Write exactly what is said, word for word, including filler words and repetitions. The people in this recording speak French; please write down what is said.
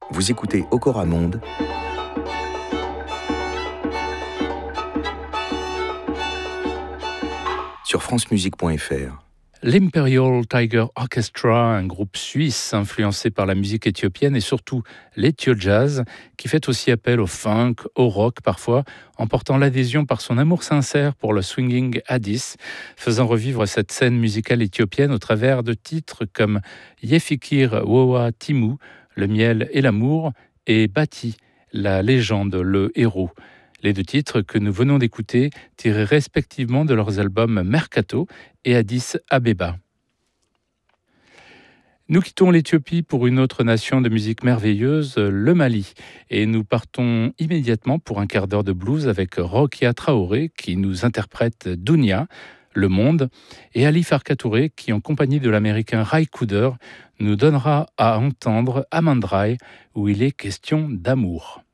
Vous écoutez Okora Monde sur francemusique point f r. L'Imperial Tiger Orchestra, un groupe suisse influencé par la musique éthiopienne et surtout l'éthio-jazz, qui fait aussi appel au funk, au rock parfois, en portant l'adhésion par son amour sincère pour le swinging Addis, faisant revivre cette scène musicale éthiopienne au travers de titres comme Yefikir Wowa Timu, le miel et l'amour, et Bati, la légende, le héros. Les deux titres que nous venons d'écouter, tirés respectivement de leurs albums Mercato et Addis Abeba. Nous quittons l'Éthiopie pour une autre nation de musique merveilleuse, le Mali. Et nous partons immédiatement pour un quart d'heure de blues avec Rokia Traoré qui nous interprète Dounia, Le Monde, et Ali Farka Touré qui, en compagnie de l'américain Ray Cooder, nous donnera à entendre Amandrai où il est question d'amour.